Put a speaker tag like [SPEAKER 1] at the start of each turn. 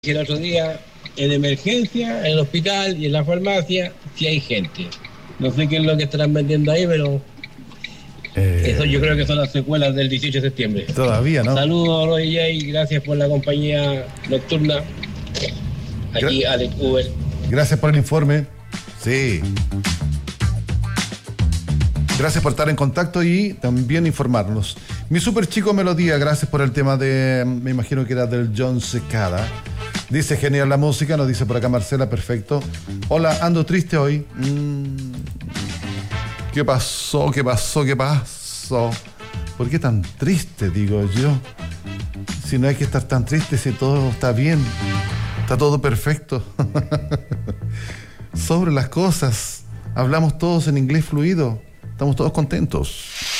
[SPEAKER 1] El otro día, en emergencia, en el hospital y en la farmacia, sí hay gente. No sé qué es lo que estarán vendiendo ahí, pero eso yo creo que son las secuelas del 18 de septiembre.
[SPEAKER 2] Todavía, ¿no?
[SPEAKER 1] Saludos, Roy J, gracias por la compañía nocturna. Aquí Alex Uber.
[SPEAKER 2] Gracias por el informe. Sí. Gracias por estar en contacto y también informarnos. Mi super chico Melodía, gracias por el tema de, me imagino que era del John Secada. Dice, genial la música, nos dice por acá Marcela, perfecto. Hola, ando triste hoy. ¿Qué pasó? ¿Qué pasó? ¿Qué pasó? ¿Por qué tan triste, digo yo? Si no hay que estar tan triste, si todo está bien, está todo perfecto. Sobre las cosas, hablamos todos en inglés fluido, estamos todos contentos.